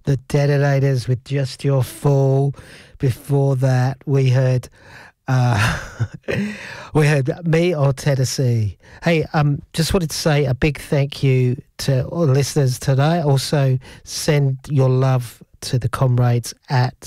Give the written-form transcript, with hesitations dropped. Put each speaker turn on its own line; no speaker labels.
The Detonators with Just Your Fool. Before that, we heard Me or Tennessee. Hey, just wanted to say a big thank you to all the listeners today. Also, send your love to the comrades at